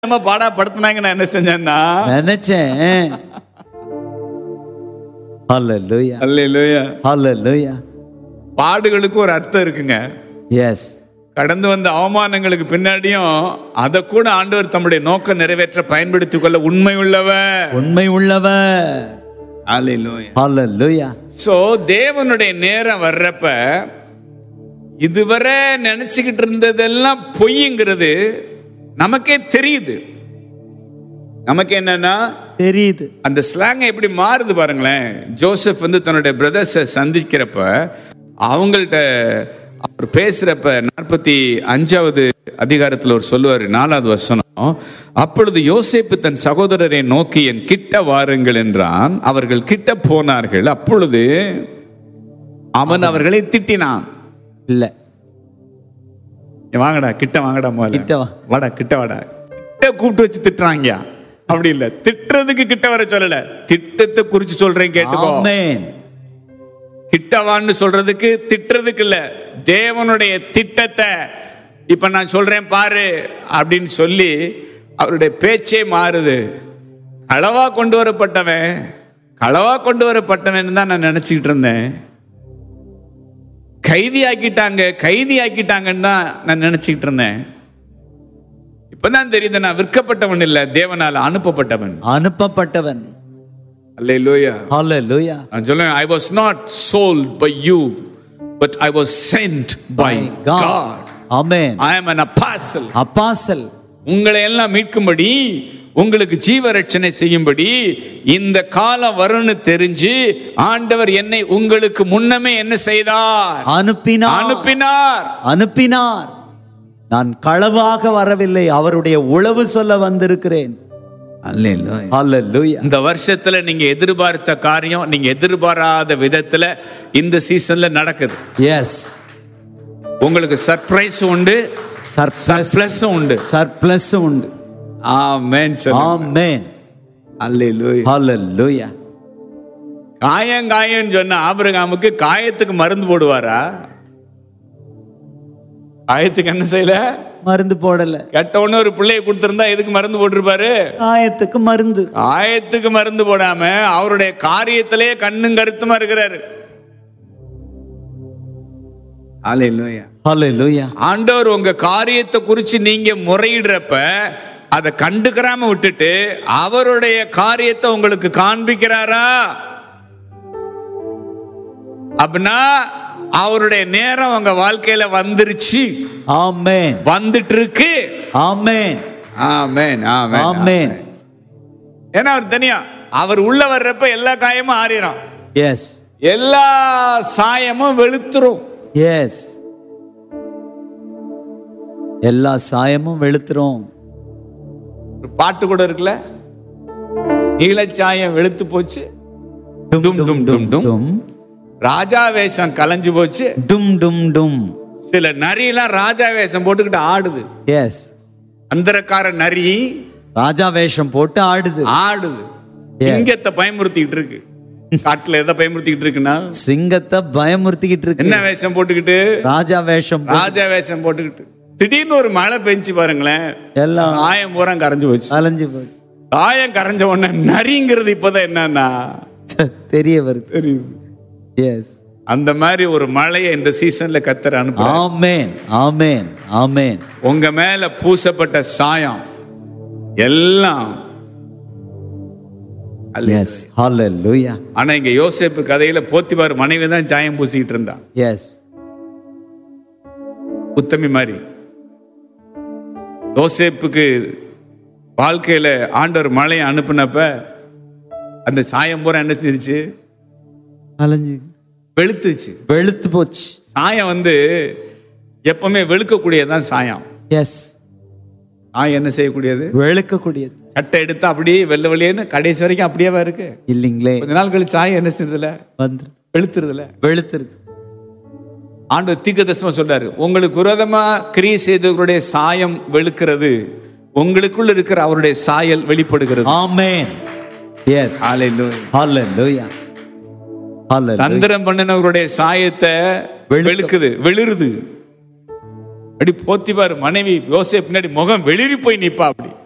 பாடா படுத்துனாங்க. நான் என்ன செஞ்சேன்னா நினைச்சேன். ஹல்லேலூயா, அல்லேலூயா. ஹல்லேலூயா. பாடுகளுக்கு ஒரு அர்த்தம் இருக்குங்க. எஸ். கடந்து வந்த அவமானங்களுக்கு பின்னாடியும் அதை கூட ஆண்டவர் தம்முடைய நோக்கம் நிறைவேற்ற பயன்படுத்திக் கொள்ள உண்மை உள்ளவர், உண்மை உள்ளவர். அல்லேலூயா, ஹல்லேலூயா. சோ தேவனுடைய நேரம் வர்றப்ப இதுவரை நினைச்சுக்கிட்டு இருந்ததெல்லாம் பொய்ங்கிறது நமக்கே தெரியுது. நமக்கு என்னன்னா தெரியுது. அந்த ஸ்லாங் எப்படி மாறுது பாருங்களேன். ஜோசப் வந்து தன்னுடைய பிரதர்ஸை சந்திக்கிறப்ப அவங்கள்ட்ட அவர் பேசுறப்ப 45வது அதிகாரத்தில் அவர் சொல்லுவார், 4வது வசனம், அப்பொழுது யோசேப்பு தன் சகோதரரை நோக்கி என் கிட்ட வாருங்கள் என்றான். அவர்கள் கிட்ட போனார்கள். அப்பொழுது அவன் அவர்களை திட்டினான். இல்ல, வாங்கடா கிட்ட வாங்கடா, கிட்ட வா. வாடா கிட்ட வாடா. கிட்ட கூப்பிட்டு வச்சு திட்டுறாங்க. அப்படி இல்ல, திட்டுறதுக்கு கிட்ட வர சொல்லல, திட்டத்தை குறிச்சு சொல்றேன் கேட்டுக்கோ. ஆமென். கிட்டவான்னு சொல்றதுக்கு திட்டுறதுக்கு இல்ல, தேவனுடைய திட்டத்தை இப்ப நான் சொல்றேன் பாரு அப்படின்னு சொல்லி அவருடைய பேச்சே மாறுது. களவா கொண்டு வரப்பட்டவன் தான் நான் நினைச்சுக்கிட்டு இருந்தேன். கைதி ஆக்கிட்டாங்கன்னு தான் நான் நினைச்சுக்கிட்டு இருந்தேன். இப்பதான் தெரியுது, நான் விற்கப்பட்டவன் இல்ல, தேவனால அனுப்பப்பட்டவன். அல்லேலூயா, ஹல்லேலூயா. நான் சொல்றேன், I was not sold by you, but I was sent by God. Amen. I am an apostle. Apostle. உங்களை எல்லாம் மீட்கும்படி, உங்களுக்கு ஜீவ ரட்சணை செய்யும்படி இந்த காலம் வரும்னு தெரிஞ்சு ஆண்டவர் என்னை உங்களுக்கு முன்னமே என்ன செய்தார்? அனுப்பினார். நான் களவாக வரவில்லை, அவருடைய உளவு சொல்ல வந்திருக்கிறேன். அல்லேலூயா. இந்த வருஷத்துல நீங்க எதிர்பார்த்த காரியம் நீங்க எதிர்பாராத விதத்துல இந்த சீசன்ல நடக்குது. எஸ். உங்களுக்கு சர்ப்ரைஸ் உண்டு, சர்ப்ளஸ் உண்டு. ஆமென். ஆமென். அல்லேலூயா, ஹல்லேலூயா. காயம் சொன்ன ஆபிரகாமுக்கு காயத்துக்கு மருந்து போடுவாரா? காயத்துக்கு என்ன செய்யல? மருந்து போடல. கெட்டவன ஒரு பிள்ளையை கொடுத்திருந்தா எதுக்கு மருந்து போட்டிருப்பாரு? காயத்துக்கு மருந்து போடாம அவருடைய காரியத்திலே கண்ணும் கருத்துமா இருக்கிறாரு. அல்லேலூயா, ஹல்லேலூயா. ஆண்டவர் உங்க காரியத்தை குறிச்சு நீங்க முறையிடுறப்ப அதை கண்டுக்கிறாம விட்டுட்டு அவருடைய காரியத்தை உங்களுக்கு காண்பிக்கிறாரா? அப்படின்னா அவருடைய நேரம் உங்க வாழ்க்கையில வந்துருச்சு. ஆமென். வந்துட்டு இருக்கு. ஆமென். ஆமென். ஆமென். ஆமென். ஏன்னா அவர் தனியா அவர் உள்ள வர்றப்ப எல்லா காயமும் ஆறிடும். எஸ். எல்லா சாயமும் வெளுத்துரும். எஸ். எல்லா சாயமும் வெளுத்துரும். ஒரு பாட்டு கூட இருக்குல்ல, நீலச்சாயம் வெளுத்து போச்சு, டும் டும் டும் டும், ராஜா வேஷம் கலைஞ்சு போச்சு, டும் டும் டும். சில நரியெல்லாம் ராஜா வேஷம் போட்டுக்கிட்டு ஆடுது. எஸ். அந்தரக்கார நரி ராஜா வேஷம் போட்டு ஆடுது. சிங்கத்தை பயமுறுத்திக்கிட்டு இருக்கு. காட்டுல எதை பயமுறுத்திக்கிட்டு இருக்குன்னா சிங்கத்தை பயமுறுத்திக்கிட்டு இருக்கு. என்ன வேஷம் போட்டுக்கிட்டு? ராஜா வேஷம் போட்டுக்கிட்டு. திடீர்னு ஒரு மழை பெஞ்சு பாருங்களேன், எல்லாம் சாயம் பூரா கரைஞ்சு போச்சு. சாயம் கரைஞ்ச உடனே நரிங்கிறது இப்பதான் என்னன்னா தெரிய வருது. தெரியுது. எஸ். அந்த மாதிரி ஒரு மழையை இந்த சீசன்ல கர்த்தர் அனுப்புறார். ஆமென். ஆமென். ஆமென். உங்க மேல பூசப்பட்ட சாயம் எல்லாம். எஸ். ஹல்லேலூயா. ஆனா இங்க யோசேப்பு கதையில போத்திபார் மனைவி தான் சாயம் பூசிக்கிட்டு இருந்தான். எஸ். உத்தமி மாதிரி. யோசேப்புக்கு வாழ்க்கையில ஆண்டவர் மழையை அனுப்புனப்ப அந்த சாயம் பூரா என்ன செஞ்சிருச்சு? வெளுத்து போச்சு. சாயம் வந்து எப்பவுமே வெளுக்கக்கூடியதான் சாயம். எஸ். சாயம் என்ன செய்யக்கூடியது? வெளுக்கக்கூடியது. சட்டை எடுத்து அப்படியே வெள்ளை வெளியேன்னு கடைசி வரைக்கும் அப்படியே இருக்கு இல்லைங்களே. கொஞ்ச நாள் கழிச்சு சாயம் என்ன செய்யறதுல வெளுத்துருதுல. ஆண்டவர் தீர்க்கதரிசனமா சொல்றாரு, உங்களுக்கு விரோதமா கிரியை செய்தவர்களுடைய சாயம் வெளுக்கிறது, உங்களுக்குள்ள இருக்கிற அவருடைய சாயல் வெளிப்படுகிறது. ஆமென். எஸ். ஹல்லேலூயா. ஹல்லேலூயா. தந்திரம் பண்ணினவருடைய சாயத்தை வெளிருது. அப்படி போத்திபார் மனைவி யோசேப்பு பின்னாடி முகம் வெளிரி போய் நிப்பா. அப்படி